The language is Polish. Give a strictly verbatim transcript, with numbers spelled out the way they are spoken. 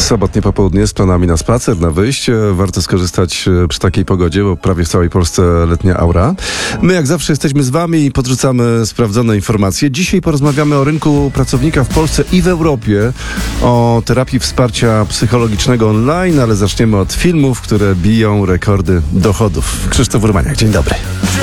Sobotnie popołudnie z planami na spacer, na wyjście. Warto skorzystać przy takiej pogodzie, bo prawie w całej Polsce letnia aura. My jak zawsze jesteśmy z wami i podrzucamy sprawdzone informacje. Dzisiaj porozmawiamy o rynku pracownika w Polsce i w Europie, o terapii wsparcia psychologicznego online, ale zaczniemy od filmów, które biją rekordy dochodów. Krzysztof Urmaniak, dzień dobry.